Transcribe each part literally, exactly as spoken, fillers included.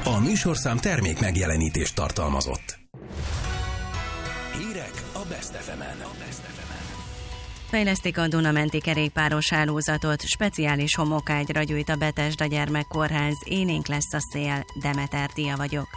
A műsorszám termék megjelenítést tartalmazott. Hírek a Best ef emen. Fejlesztik a Duna-menti kerékpáros hálózatot, speciális homokágyra gyújt a Bethesda Gyermekkórház, élénk lesz a szél, Demeter Tia vagyok.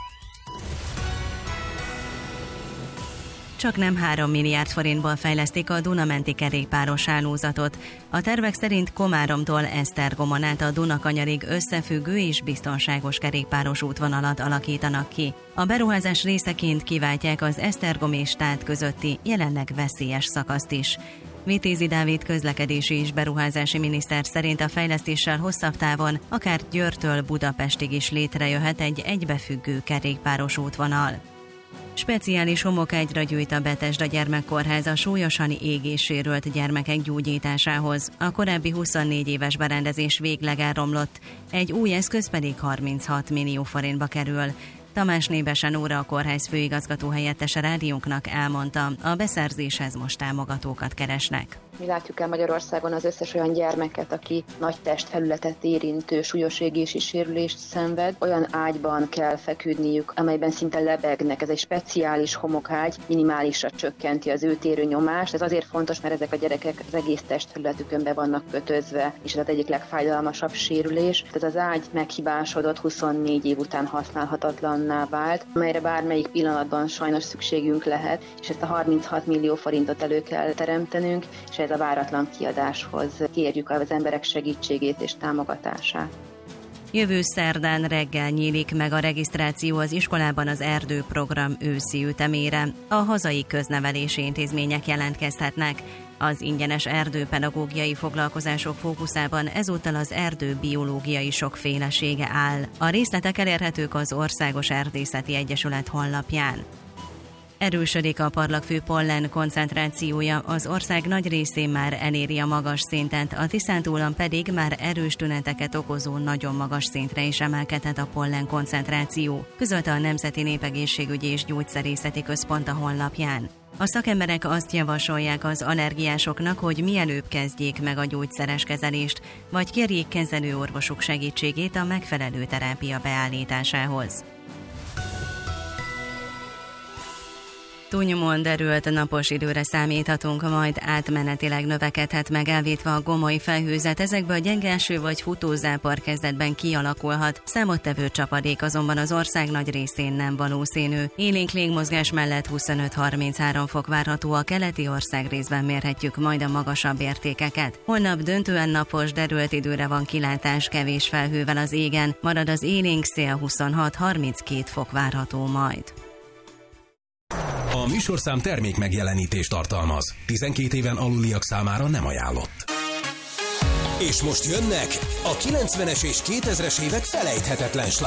Csak nem három milliárd forintból fejlesztik a Duna-menti kerékpáros hálózatot. A tervek szerint Komáromtól Esztergomon át a Dunakanyarig összefüggő és biztonságos kerékpáros útvonalat alakítanak ki. A beruházás részeként kiváltják az Esztergom és Stát közötti jelenleg veszélyes szakaszt is. Vitézi Dávid közlekedési és beruházási miniszter szerint a fejlesztéssel hosszabb távon akár Győrtől Budapestig is létrejöhet egy egybefüggő kerékpáros útvonal. Speciális homokágyra gyújt a Bethesda Gyermekkórház a súlyosan égéssérült gyermekek gyógyításához. A korábbi huszonnégy éves berendezés végleg elromlott, egy új eszköz pedig harminchat millió forintba kerül. Tamás Nébesen Nóra, a kórház főigazgató helyettese rádiónknak elmondta, a beszerzéshez most támogatókat keresnek. Mi látjuk el Magyarországon az összes olyan gyermeket, aki nagy testfelületet érintő súlyos égési sérülést szenved, olyan ágyban kell feküdniük, amelyben szinte lebegnek. Ez egy speciális homokágy, minimálisra csökkenti az őt érő nyomást. Ez azért fontos, mert ezek a gyerekek az egész testfelületükön be vannak kötözve, és ez az egyik legfájdalmasabb sérülés. Ez az ágy meghibásodott, huszonnégy év után használhatatlanná vált, amelyre bármelyik pillanatban sajnos szükségünk lehet, és ezt a harminchat millió forintot elő kell teremtenünk, és ez a váratlan kiadáshoz kérjük az emberek segítségét és támogatását. Jövő szerdán reggel nyílik meg a regisztráció az iskolában az erdőprogram őszi ütemére. A hazai köznevelési intézmények jelentkezhetnek. Az ingyenes erdőpedagógiai foglalkozások fókuszában ezúttal az erdőbiológiai sokfélesége áll. A részletek elérhetők az Országos Erdészeti Egyesület honlapján. Erősödik a parlagfű pollen koncentrációja, az ország nagy részén már eléri a magas szintet, a Tiszántúlon pedig már erős tüneteket okozó nagyon magas szintre is emelkedhet a pollen koncentráció, közölte a Nemzeti Népegészségügyi és Gyógyszerészeti Központ a honlapján. A szakemberek azt javasolják az allergiásoknak, hogy mielőbb kezdjék meg a gyógyszeres kezelést, vagy kérjék kezelőorvosuk segítségét a megfelelő terápia beállításához. Túlnyomóan derült napos időre számíthatunk, majd átmenetileg növekedhet meg, elvétve a gomoly felhőzet. Ezekből gyenge eső vagy futózápor kezdetben kialakulhat. Számottevő csapadék azonban az ország nagy részén nem valószínű. Élénk légmozgás mellett huszonöt-harminchárom fok várható, a keleti ország részben mérhetjük majd a magasabb értékeket. Holnap döntően napos, derült időre van kilátás, kevés felhővel az égen, marad az élénk szél, huszonhat-harminckét fok várható majd. A műsorszám termék megjelenítést tartalmaz. tizenkét éven aluliak számára nem ajánlott. És most jönnek a kilencvenes és kétezres évek felejthetetlen slágerei.